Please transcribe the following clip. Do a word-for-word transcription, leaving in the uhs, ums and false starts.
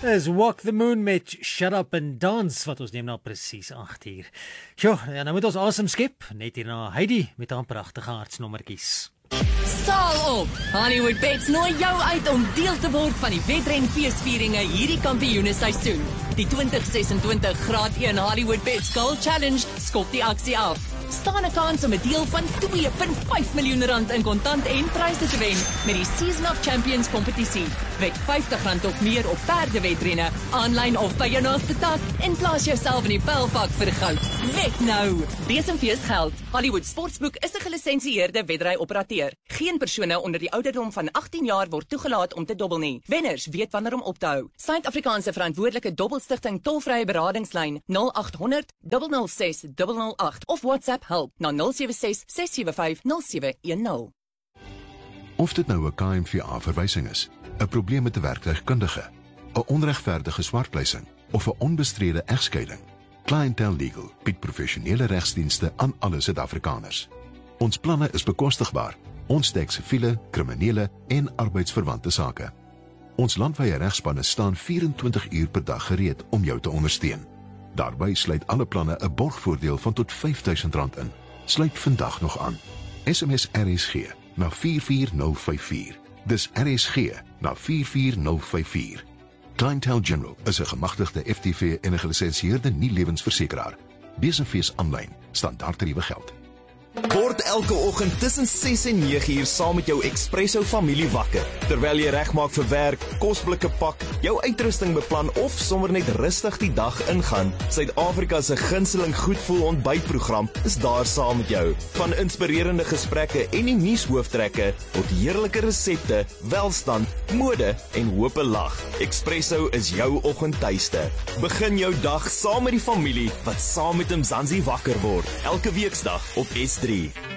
Is Walk the Moon met Shut Up and Dance, wat ons neem na presies agt uur. Sjoe, ja, nou moet ons asem skep, net hierna Heidi met haar pragtige hartsnommertjies. Staal op! Hollywood Bets nooi jou uit om deel te word van die wedren feesvieringe hierdie kampioenesseisoen. Die twintig sesentwintig graad een Hollywood Bets Gold Challenge skop die aksie af. Staan 'n kans om 'n deel van twee komma vyf miljoen rand in kontant en pryse te wen met die Season of Champions kompetisie. Wek vyftig rand of meer op perdewedrenne, aanlyn of by jou naaste tak en plaas jouself in die pylpak vir goud. Wek nou! Besemfees geld. Hollywood Sportsboek is 'n gelisensieerde wedry-operateur. Geen persone onder die ouderdom van agttien jaar word toegelaat om te dobbel nie. Wenners weet wanneer om op te hou. Suid-Afrikaanse verantwoordelike dobbelstigting tolvrye beradingslyn nul agt honderd nul nul ses nul nul agt of WhatsApp help na nul sewe ses ses sewe vyf nul sewe een nul. Of dit nou 'n K M V A-verwysing is, 'n probleem met 'n werktuigkundige, 'n onregverdige swartpleising of 'n onbestrede egskeiding, Clientele Legal bied professionele regsdienste aan alle Suid-Afrikaners. Ons planne is bekostigbaar. Ons dek siviele, kriminele en arbeidsverwante sake. Ons landwyse regspanne staan vyf-en-twintig uur per dag gereed om jou te ondersteun. Daarby sluit alle planne 'n borgvoordeel van tot vyf duisend rand in. Sluit vandag nog aan. S M S R S G na vier vier nul vyf vier. Dis R S G na vier vier nul vyf vier. Clientele General is 'n gemagtigde F T V en 'n gelisensieerde nie-lewensversekeraar. Besemfees aanlyn, standaardtariewe geld. Word elke oggend tussen ses en nege uur saam met jou Expresso familie wakker. Terwyl jy regmaak vir werk, kosblikke pak, jou uitrusting beplan of sommer net rustig die dag ingaan, Suid-Afrika se gunsteling goedvoel ontbytprogram is daar saam met jou. Van inspirerende gesprekke en die nuushooftrekke tot heerlike resepte, welstand, mode en hoop lag. Expresso is jou oggendtuiste. Begin jou dag saam met die familie wat saam met Mzansi wakker word. Elke weeksdag op S drie.